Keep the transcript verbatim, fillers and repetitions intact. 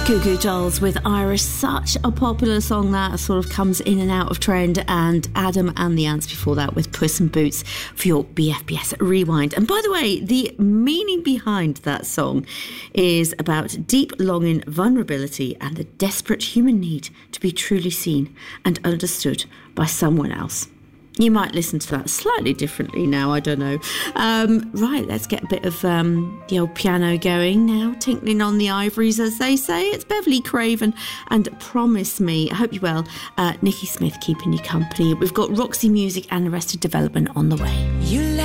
Goo Goo Dolls with Irish, such a popular song that sort of comes in and out of trend, and Adam and the Ants before that with Puss in Boots for your B F B S Rewind. And by the way, the meaning behind that song is about deep longing, vulnerability and the desperate human need to be truly seen and understood by someone else. You might listen to that slightly differently now, I don't know. Um, right, let's get a bit of um, the old piano going now, tinkling on the ivories, as they say. It's Beverly Craven and Promise Me. I hope you're well. Uh, Nikki Smith keeping you company. We've got Roxy Music and Arrested Development on the way. You